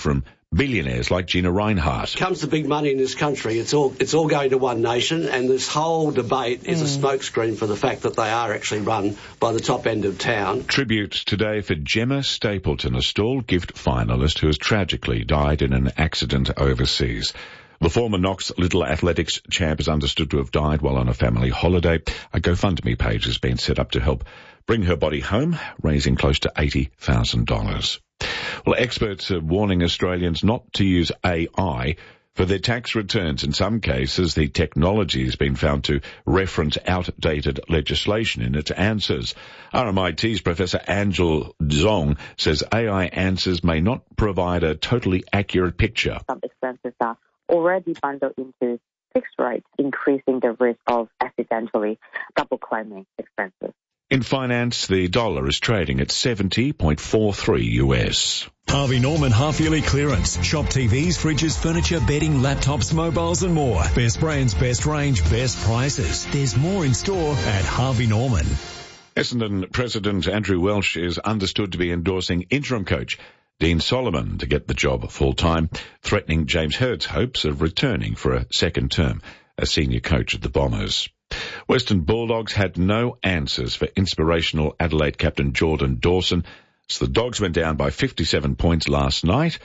billionaires like Gina Rinehart. Comes the big money in this country, it's all it's all going to one nation, and this whole debate is mm. a smokescreen for the fact that they are actually run by the top end of town. Tribute today for Gemma Stapleton, a Stawell gift finalist who has tragically died in an accident overseas. The former Knox Little Athletics champ is understood to have died while on a family holiday. A GoFundMe page has been set up to help bring her body home, raising close to eighty thousand dollars. Well, experts are warning Australians not to use A I for their tax returns. In some cases, the technology has been found to reference outdated legislation in its answers. R M I T's Professor Angel Zong says A I answers may not provide a totally accurate picture. Some expenses are already bundled into fixed rates, increasing the risk of accidentally double claiming expenses. In finance, the dollar is trading at seventy point four three U S. Harvey Norman half-yearly clearance. Shop T Vs, fridges, furniture, bedding, laptops, mobiles and more. Best brands, best range, best prices. There's more in store at Harvey Norman. Essendon President Andrew Welsh is understood to be endorsing interim coach Dean Solomon to get the job full-time, threatening James Hurd's hopes of returning for a second term as senior coach of the Bombers. Western Bulldogs had no answers for inspirational Adelaide captain Jordan Dawson, so the Dogs went down by fifty-seven points last night